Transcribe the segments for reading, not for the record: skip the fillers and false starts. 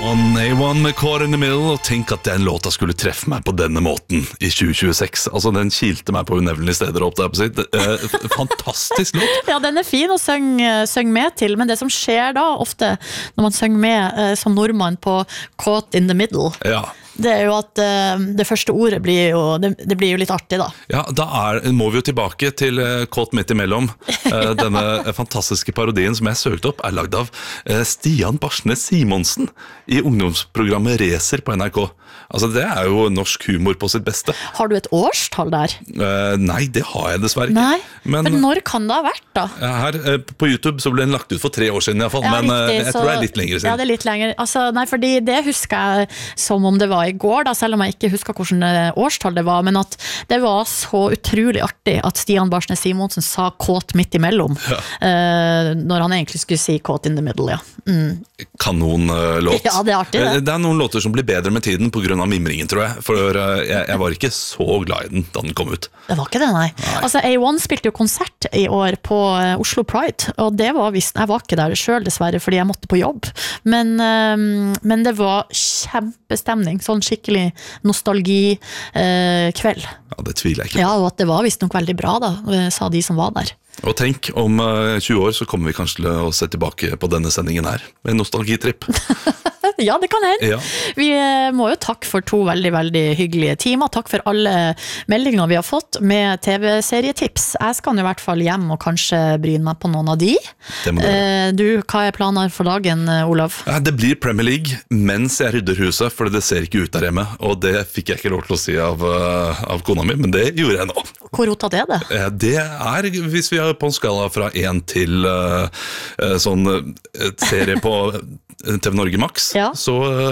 A1 med Caught in the Middle, og tenk at den låta skulle treffe meg på denne måten i 2026. Altså, den kilte meg på unevnelige steder opp der på sitt. Fantastisk låt. Ja, den fin å synge med til, men det som skjer da ofte når man synger med som nordmann på Caught in the Middle, det jo at det første ordet blir jo, det blir jo litt artig da. Ja, da må vi jo tilbake til Caught midt imellom. Denne fantastiske parodien som jeg søkte opp lagd av Stian Barsnes Simonsen i ungdomsprogrammet Racer på NRK. Altså, det jo norsk humor på sitt beste. Har du et årstall der? Nei, det har jeg dessverre ikke. Nei, men når kan det ha vært da? Her på YouTube så ble den lagt ut for 3 år siden i hvert fall, men riktig, jeg tror det litt lenger siden. Ja, det litt lenger. Altså, nei, fordi det husker jeg som om det var i går da, selv om jeg ikke husker hvordan årstall det var, men at det var så utrolig artig at Stian Barsnes Simonsen sa Caught midt imellom, når han egentlig skulle si Caught in the Middle, ja. Kanonlåt. Ja, det artig det. Det noen låter som blir bedre med tiden på grunn av mimringen, tror jeg, for jeg var ikke så glad i den da den kom ut. Det var ikke det, nei. Altså, A1 spilte jo konsert i år på Oslo Pride, og det var visst, jeg var ikke der selv dessverre, fordi jeg måtte på jobb, men det var kjempestemning, sånn skikkelig nostalgi kveld. Ja, det tviler jeg ikke. Ja, og at det var visst nok veldig bra da, sa de som var der. Og tenk, om 20 år så kommer vi kanskje til å se tilbake på denne sendingen her, med en nostalgitripp. Ja, det kan hende. Ja. Vi må jo takke for 2 veldig, veldig hyggelige timer. Takk for alle meldinger vi har fått med TV-serietips. Jeg skal i hvert fall hjem og kanskje bryne meg på noen av de. Det må du. Hva planer for dagen, Olav? Ja, det blir Premier League mens jeg rydder huset, for det ser ikke ut der hjemme. Og det fikk jeg ikke lov til å si av kona mi, men det gjorde jeg nå. Hvor rotet det? Det hvis vi på en skala fra 1 til sånn serie på TV Norge Max, så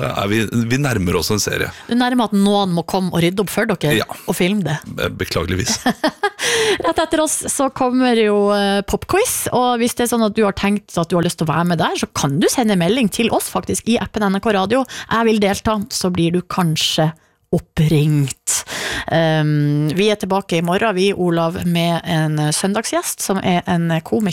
vi nærmer oss en serie. Du nærmer at noen må komme og rydde opp for dere og filme det. Beklageligvis. Rett etter oss så kommer jo popquiz, og hvis det sånn at du har tenkt at du har lyst til å være med der, så kan du sende melding til oss faktisk i appen NRK Radio. Jeg vil delta, så blir du kanskje oppringt. Vi tilbake i morgen, vi, Olav, med en søndagsgjest som en komiker